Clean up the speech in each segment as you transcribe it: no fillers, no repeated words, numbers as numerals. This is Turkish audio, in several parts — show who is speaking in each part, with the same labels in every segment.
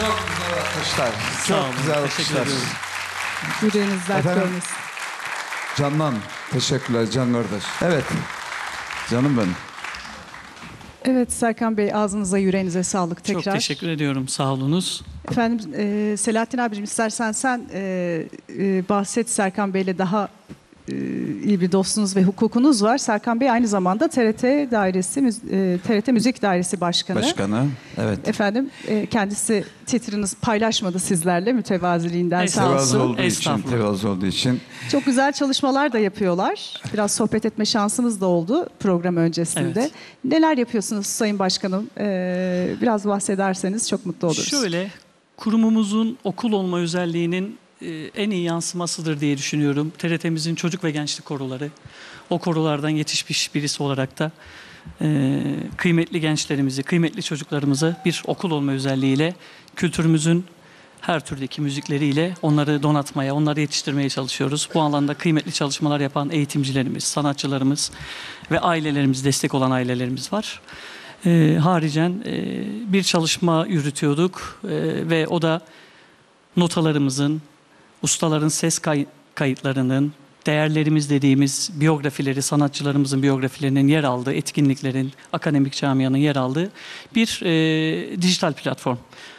Speaker 1: Çok güzel alkışlar.
Speaker 2: Sağ olun,
Speaker 1: Çok güzel
Speaker 2: teşekkür
Speaker 1: alkışlar.
Speaker 2: ediyorum.
Speaker 3: Yüreğiniz dert
Speaker 1: Efendim?
Speaker 3: görmesin.
Speaker 1: Candan, teşekkürler Can kardeş. Evet, canım benim.
Speaker 3: Evet Serkan Bey, ağzınıza yüreğinize sağlık tekrar.
Speaker 2: Çok teşekkür ediyorum. Sağ olunuz.
Speaker 3: Efendim Selahattin abicim, istersen sen bahset. Serkan Bey'le daha iyi bir dostunuz ve hukukunuz var. Serkan Bey aynı zamanda TRT Müzik Dairesi Başkanı.
Speaker 1: Başkanı, evet.
Speaker 3: Efendim kendisi titriniz paylaşmadı sizlerle mütevaziliğinden sağ
Speaker 1: Tevazu
Speaker 3: olsun.
Speaker 1: olduğu için,
Speaker 2: Estağfurullah.
Speaker 1: tevazu olduğu için.
Speaker 3: Çok güzel çalışmalar da yapıyorlar. Biraz sohbet etme şansımız da oldu program öncesinde.
Speaker 2: Evet.
Speaker 3: Neler yapıyorsunuz Sayın Başkanım? Biraz bahsederseniz çok mutlu oluruz.
Speaker 2: Şöyle, kurumumuzun okul olma özelliğinin en iyi yansımasıdır diye düşünüyorum. TRT'mizin çocuk ve gençlik koroları. O korolardan yetişmiş birisi olarak da kıymetli gençlerimizi, kıymetli çocuklarımızı bir okul olma özelliğiyle kültürümüzün her türdeki müzikleriyle onları donatmaya, onları yetiştirmeye çalışıyoruz. Bu alanda kıymetli çalışmalar yapan eğitimcilerimiz, sanatçılarımız ve ailelerimiz, destek olan ailelerimiz var. Haricen bir çalışma yürütüyorduk ve o da notalarımızın, ustaların ses kayıtlarının, değerlerimiz dediğimiz biyografileri, sanatçılarımızın biyografilerinin yer aldığı, etkinliklerin, akademik camianın yer aldığı bir dijital platform.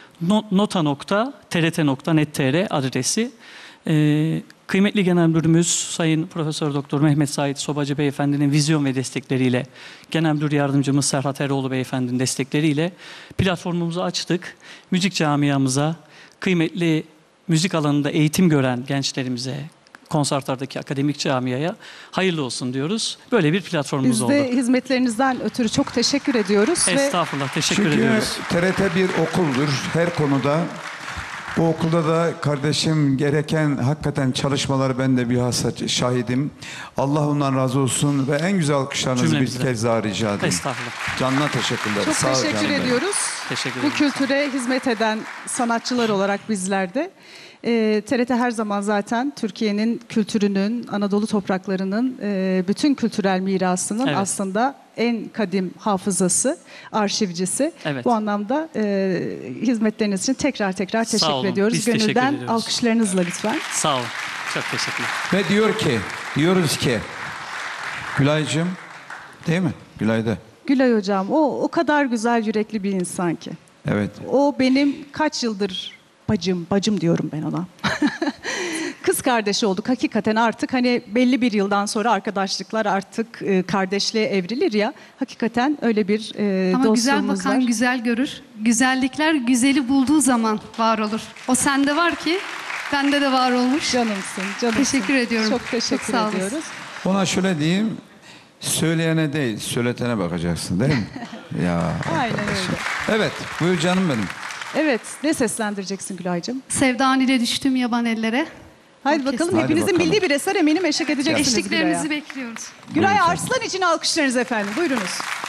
Speaker 2: nota.trt.net.tr adresi. Kıymetli Genel Müdürümüz Sayın Profesör Doktor Mehmet Sait Sobacı Beyefendinin vizyon ve destekleriyle, Genel Müdür Yardımcımız Serhat Eroğlu Beyefendinin destekleriyle platformumuzu açtık. Müzik camiamıza, kıymetli müzik alanında eğitim gören gençlerimize, konservatardaki akademik camiaya hayırlı olsun diyoruz. Böyle bir platformumuz oldu.
Speaker 3: Biz de hizmetlerinizden ötürü çok teşekkür ediyoruz.
Speaker 2: Estağfurullah, teşekkür
Speaker 1: Çünkü
Speaker 2: ediyoruz.
Speaker 1: TRT bir okuldur her konuda. Bu okulda da kardeşim gereken hakikaten çalışmaları ben de bilhassa şahidim. Allah ondan razı olsun ve en güzel alkışlarınızı bir
Speaker 2: Cümlemizden.
Speaker 1: kez daha rica edeyim.
Speaker 2: Estağfurullah.
Speaker 1: Canına teşekkürler.
Speaker 3: Çok
Speaker 1: Sağ ol
Speaker 3: teşekkür
Speaker 1: canım benim.
Speaker 3: ediyoruz.
Speaker 2: Teşekkür
Speaker 3: Bu
Speaker 2: ederim.
Speaker 3: kültüre hizmet eden sanatçılar olarak bizler de. TRT her zaman zaten Türkiye'nin kültürünün, Anadolu topraklarının bütün kültürel mirasının
Speaker 2: Evet.
Speaker 3: aslında en kadim hafızası, arşivcisi.
Speaker 2: Evet.
Speaker 3: Bu anlamda hizmetleriniz için tekrar
Speaker 2: Sağ
Speaker 3: teşekkür
Speaker 2: olun.
Speaker 3: ediyoruz.
Speaker 2: Biz teşekkür
Speaker 3: Gönülden
Speaker 2: ediyoruz.
Speaker 3: alkışlarınızla lütfen.
Speaker 2: Sağ olun. Çok teşekkürler.
Speaker 1: Ve diyoruz ki Gülaycığım, değil mi? Gülay'da.
Speaker 3: Gülay Hocam o kadar güzel yürekli bir insan ki.
Speaker 1: Evet.
Speaker 3: O benim kaç yıldır bacım diyorum ben ona. Kız kardeşi olduk hakikaten, artık hani belli bir yıldan sonra arkadaşlıklar artık kardeşliğe evrilir ya. Hakikaten öyle bir
Speaker 4: Ama güzel
Speaker 3: dostluğumuz
Speaker 4: bakan
Speaker 3: var.
Speaker 4: güzel görür. Güzellikler güzeli bulduğu zaman var olur. O sende var ki bende de var olmuş.
Speaker 3: Canımsın.
Speaker 4: Teşekkür ediyorum.
Speaker 3: Çok teşekkür
Speaker 4: Çok sağ olasın.
Speaker 3: ediyoruz.
Speaker 1: Ona şöyle diyeyim, söyleyene değil, söyletene bakacaksın değil mi? Ya
Speaker 3: Aynen
Speaker 1: arkadaşım.
Speaker 3: öyle.
Speaker 1: Evet, buyur canım benim.
Speaker 3: Evet, ne seslendireceksin Gülay'cığım?
Speaker 4: Sevdan ile düştüm yaban ellere.
Speaker 3: Haydi
Speaker 4: Orkestra.
Speaker 3: bakalım,
Speaker 1: Hadi
Speaker 3: hepinizin
Speaker 1: bakalım.
Speaker 3: bildiği bir eser, eminim eşlik edeceksiniz Gülay'a.
Speaker 4: Eşliklerinizi bekliyoruz.
Speaker 3: Güray
Speaker 1: Buyurun.
Speaker 3: Arslan için alkışlarınız efendim, buyurunuz.